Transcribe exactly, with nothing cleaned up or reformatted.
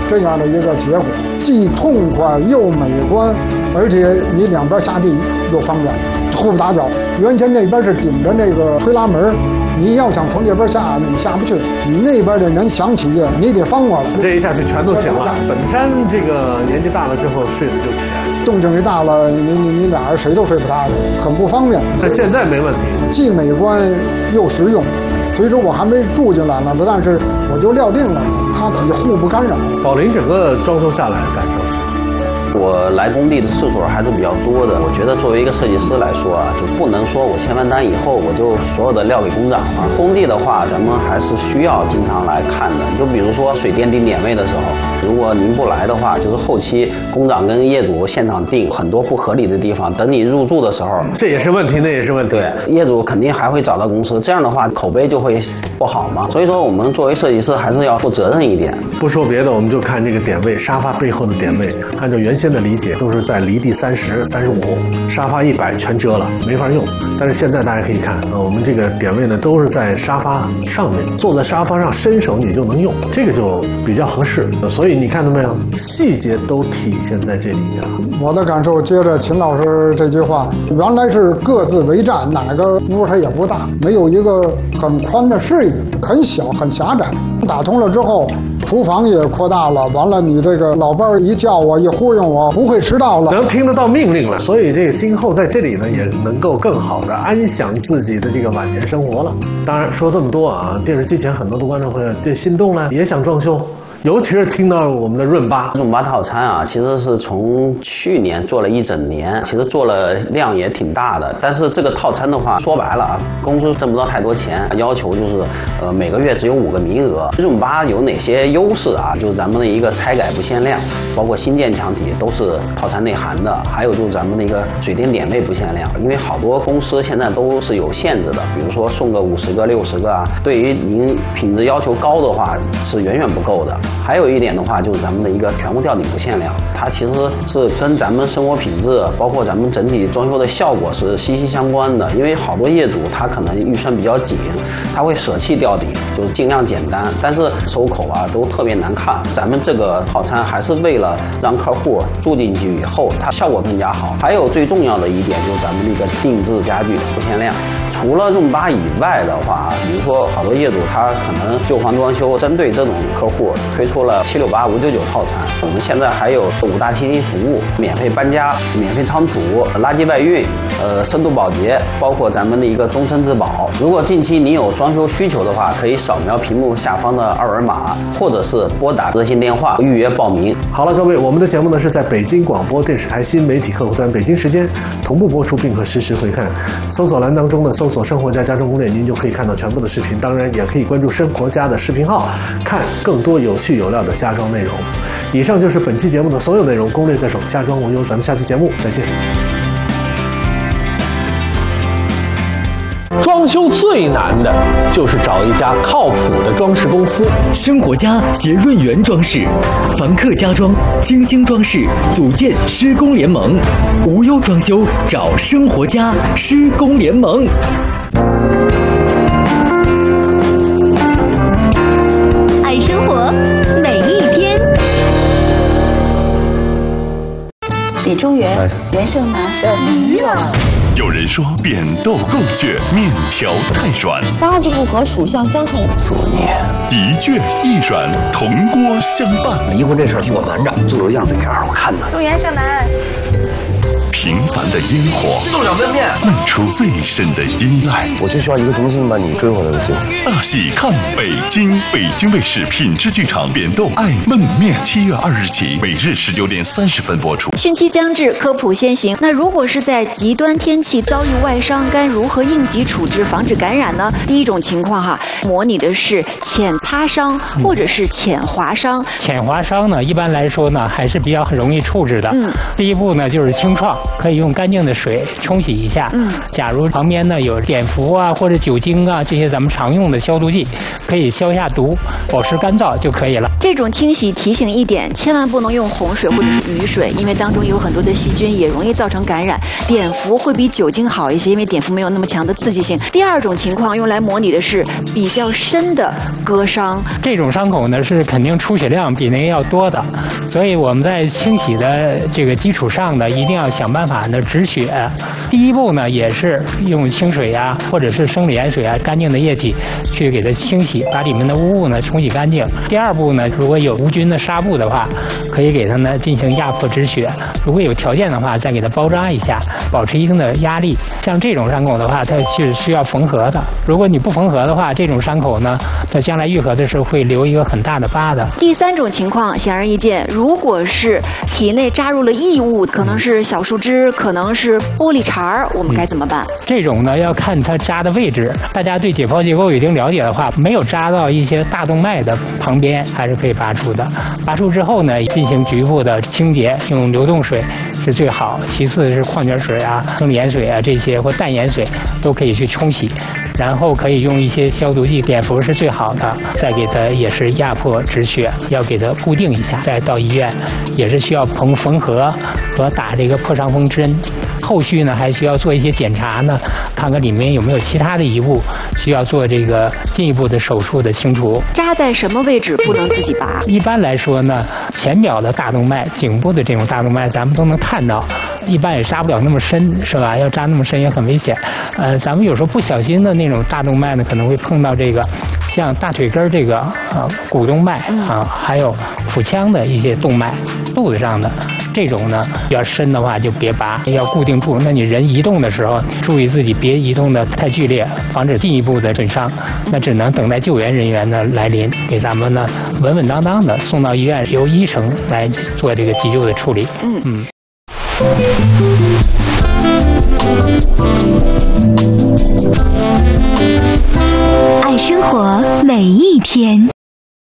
这样的一个结果，既痛快又美观，而且你两边下地又方便，互不打搅。原先那边是顶着那个推拉门，你要想从这边下，你下不去，你那边的人想起夜，你得翻过来。 这一下就全都醒了。本山这个年纪大了之后睡得就起来， 动静一大了，你你你俩人谁都睡不踏实，很不方便。 但现在没问题， 既美观又实用。所以说我还没住进来呢，但是我就料定了呢，它比互不干扰。 宝林整个装修下来的感受是？ 我来工地的次数还是比较多的。我觉得作为一个设计师来说啊，就不能说我签完单以后我就所有的撂给工长了。工地的话，咱们还是需要经常来看的。就比如说水电定点位的时候，如果您不来的话，就是后期工长跟业主现场定很多不合理的地方，等你入住的时候， 这也是问题，那也是问题。 对，业主肯定还会找到公司，这样的话口碑就会不好嘛。所以说，我们作为设计师还是要负责任一点。 不说别的，我们就看这个点位，沙发背后的点位，按照原先的理解都是在离地三十、三十五，沙发一百全折了，没法用。但是现在大家可以看，呃，我们这个点位呢都是在沙发上面，坐在沙发上伸手你就能用，这个就比较合适。所以你看到没有，细节都体现在这里啊。 我的感受，接着秦老师这句话，原来是各自为战，哪个屋它也不大，没有一个很宽的视野，很小很狭窄。打通了之后，厨房也扩大了，完了你这个老伴一叫我一忽悠我，不会迟到了， 能听得到命令了。所以这个今后在这里呢，也能够更好的安享自己的这个晚年生活了。当然说这么多啊，电视机前很多的观众朋友对心动了，也想装修。尤其是听到我们的润八润八套餐啊，其实是从去年做了一整年，其实做了量也挺大的。但是这个套餐的话，说白了啊，公司挣不到太多钱，要求就是呃每个月只有五个名额。润八有哪些优势啊？就是咱们的一个拆改不限量，包括新建墙体都是套餐内含的，还有就是咱们的一个水电点位不限量。因为好多公司现在都是有限制的，比如说送个五十个、六十个啊，对于您品质要求高的话是远远不够的。还有一点的话，就是咱们的一个全屋吊顶不限量，它其实是跟咱们生活品质，包括咱们整体装修的效果是息息相关的。因为好多业主他可能预算比较紧，他会舍弃吊顶，就是尽量简单，但是收口啊都特别难看。咱们这个套餐还是为了让客户住进去以后，它效果更加好。还有最重要的一点就是咱们的一个定制家具不限量。除了润八以外的话，比如说好多业主他可能旧房装修，针对这种客户推出了七六八五九九套餐。我们现在还有五大贴心服务，免费搬家、免费仓储、垃圾外运、呃深度保洁，包括咱们的一个终身质保。如果近期你有装修需求的话，可以扫描屏幕下方的二维码，或者是拨打热线电话预约报名。 好了，各位，我们的节目呢是在北京广播电视台新媒体客户端北京时间同步播出，并可实时回看。搜索栏当中呢搜索生活家家装攻略，您就可以看到全部的视频。当然也可以关注生活家的视频号，看更多有趣有料的家装内容。以上就是本期节目的所有内容，攻略在手，家装无忧。咱们下期节目再见。装修最难的就是找一家靠谱的装饰公司。 生活家携润源装饰、凡客家装、精星装饰组建施工联盟，无忧装修找生活家施工联盟。 爱生活，每一天。 李中原、袁胜男的迷了。 有人说扁豆更倔，面条太软， 八字不合，属相相冲， 作孽。一倔一软，同锅相伴。 离婚这事儿替我瞒着，做做样子给二我看的。 祝袁胜男。 平凡的烟火， 动两分面， 漫出最深的依赖。 我就需要一个同心把你追回来的心。 大戏看北京，北京卫视品质剧场扁豆爱焖面，七月二日起，每日十九点三十分播出。 汛期将至，科普先行。那如果是在极端天气遭遇外伤，该如何应急处置，防止感染呢？第一种情况哈，模拟的是浅擦伤或者是浅划伤。 浅划伤呢，一般来说呢，还是比较很容易处置的。 嗯， 第一步呢就是清创。 可以用干净的水冲洗一下。嗯，假如旁边呢有碘伏啊或者酒精啊这些咱们常用的消毒剂，可以消一下毒，保持干燥就可以了。 这种清洗提醒一点，千万不能用洪水或者是雨水，因为当中有很多的细菌，也容易造成感染。碘伏会比酒精好一些，因为碘伏没有那么强的刺激性。第二种情况用来模拟的是比较深的割伤， 这种伤口呢是肯定出血量比那个要多的，所以我们在清洗的这个基础上呢，一定要想办法呢止血。第一步呢也是用清水啊或者是生理盐水啊干净的液体去给它清洗，把里面的污物呢冲洗干净。第二步呢，如果有无菌的纱布的话，可以给它呢进行压迫止血，如果有条件的话再给它包扎一下，保持一定的压力。像这种伤口的话它是需要缝合的，如果你不缝合的话，这种伤口呢它将来愈合的时候会留一个很大的疤的。 第三种情况显而易见，如果是体内扎入了异物，可能是小树枝，可能是玻璃碴儿，我们该怎么办？ 嗯、这种呢要看它扎的位置，大家对解剖结构有一定了解的话，没有扎到一些大动脉的旁边还是可以拔出的。拔出之后呢进行局部的清洁，用流动水是最好，其次是矿泉水啊、生理盐水啊这些或淡盐水都可以去冲洗，然后可以用一些消毒剂，碘伏是最好的，再给它也是压迫止血，要给它固定一下，再到医院也是需要缝缝合和打这个破伤风针。后续呢还需要做一些检查呢，看看里面有没有其他的遗物，需要做这个进一步的手术的清除。 扎在什么位置不能自己拔？ 一般来说呢，前表的大动脉、颈部的这种大动脉咱们都能看到，一般也扎不了那么深，是吧？要扎那么深也很危险。呃，咱们有时候不小心的那种大动脉呢，可能会碰到这个像大腿根这个呃股动脉啊，还有腹腔的一些动脉，肚子上的。这种呢比较深的话就别拔，要固定住。那你人移动的时候注意自己别移动的太剧烈，防止进一步的损伤。那只能等待救援人员的来临，给咱们呢稳稳当当的送到医院，由医生来做这个急救的处理。嗯嗯。 爱生活每一天。